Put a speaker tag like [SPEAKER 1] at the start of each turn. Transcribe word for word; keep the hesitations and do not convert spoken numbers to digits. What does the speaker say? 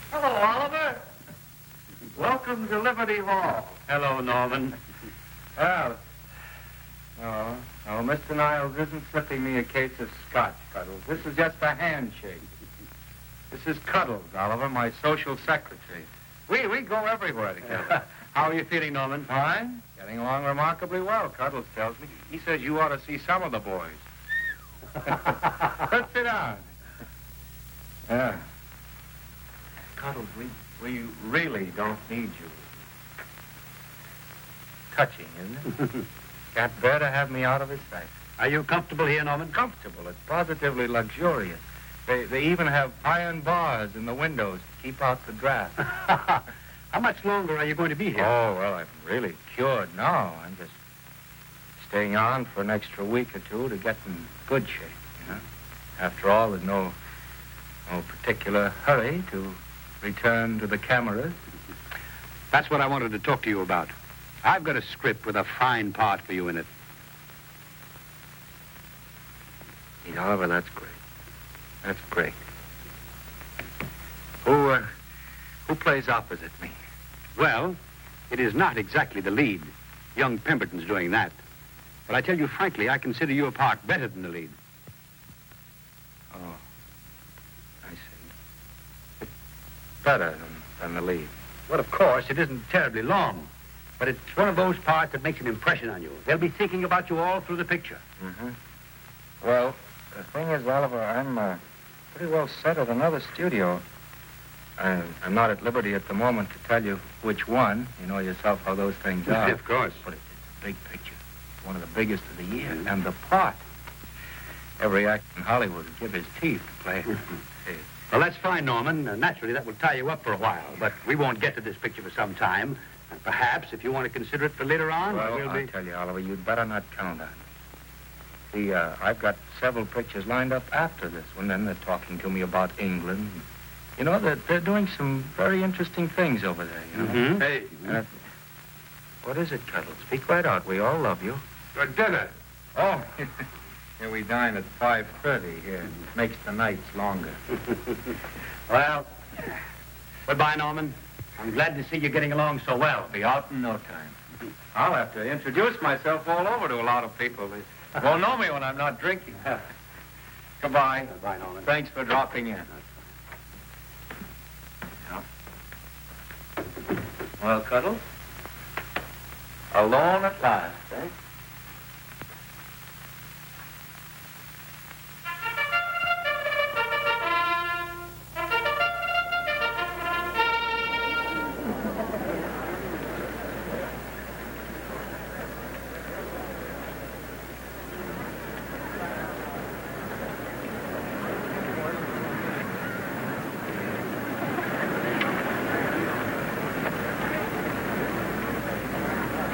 [SPEAKER 1] Hello, Oliver. Welcome to Liberty Hall.
[SPEAKER 2] Hello, Norman.
[SPEAKER 1] Well, no, no, Mister Niles isn't slipping me a case of scotch, Cuddles. This is just a handshake. This is Cuddles, Oliver, my social secretary. We we go everywhere together.
[SPEAKER 2] How are you feeling, Norman?
[SPEAKER 1] Fine. Getting along remarkably well, Cuddles tells me. He says you ought to see some of the boys. Let's sit down. Yeah. Cuddles, we, we really don't need you. Touching, isn't it? Can't bear to have me out of his sight.
[SPEAKER 2] Are you comfortable here, Norman?
[SPEAKER 1] Comfortable. It's positively luxurious. They, they even have iron bars in the windows to keep out the draft.
[SPEAKER 2] How much longer are you going to be here?
[SPEAKER 1] Oh, well, I'm really cured now. I'm just staying on for an extra week or two to get in good shape, you know. After all, there's no, no particular hurry to return to the cameras.
[SPEAKER 2] That's what I wanted to talk to you about. I've got a script with a fine part for you in it.
[SPEAKER 1] Hey, Oliver, that's great. That's great. Who, uh, who plays opposite me?
[SPEAKER 2] Well, it is not exactly the lead. Young Pemberton's doing that. But I tell you frankly, I consider your part better than the lead.
[SPEAKER 1] Oh, I see. It's better than, than the lead.
[SPEAKER 2] Well, of course, it isn't terribly long. But it's one of those parts that makes an impression on you. They'll be thinking about you all through the picture.
[SPEAKER 1] Mm-hmm. Well, the thing is, Oliver, I'm uh, pretty well set at another studio. I, I'm not at liberty at the moment to tell you which one. You know yourself how those things are.
[SPEAKER 2] Of course.
[SPEAKER 1] But it's a big picture. One of the biggest of the year. Mm-hmm. And the part. Every actor in Hollywood would give his teeth to play. Hey.
[SPEAKER 2] Well, that's fine, Norman. Uh, naturally, that will tie you up for a while. But we won't get to this picture for some time. And perhaps, if you want to consider it for later on,
[SPEAKER 1] well,
[SPEAKER 2] we'll
[SPEAKER 1] I'll
[SPEAKER 2] be...
[SPEAKER 1] tell you, Oliver, you'd better not count on it. See, uh, I've got several pictures lined up after this one. Then they're talking to me about England. You know, they're, they're doing some very interesting things over there, you know.
[SPEAKER 2] Mm-hmm. Hey.
[SPEAKER 1] Uh, what is it, Cuddles? Speak right out. We all love you.
[SPEAKER 2] For dinner.
[SPEAKER 1] Oh, here we dine at five thirty here. Makes the nights longer.
[SPEAKER 2] Well, goodbye, Norman. I'm glad to see you getting along so well.
[SPEAKER 1] Be out in no time. I'll have to introduce myself all over to a lot of people. They won't know me when I'm not drinking. Goodbye.
[SPEAKER 2] Goodbye, Norman.
[SPEAKER 1] Thanks for dropping in. Yeah. Well, Cuddles, alone at last, eh?